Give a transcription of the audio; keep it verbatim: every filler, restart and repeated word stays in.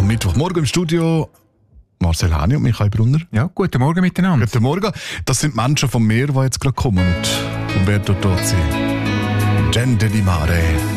Am Mittwochmorgen im Studio Marcel Hani und Michael Brunner. Ja, guten Morgen miteinander. Guten Morgen. Das sind Menschen vom Meer, die jetzt gerade kommen. Und, und wer dort dort sind? Gente di Mare.